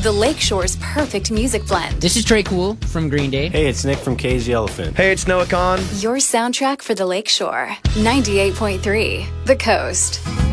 the Lakeshore's perfect music blend. This is Trey Cool from Green Day. Hey, it's Nick from Crazy Elephant. Hey, it's Noah Kahn. Your soundtrack for the Lakeshore. 98.3 The Coast.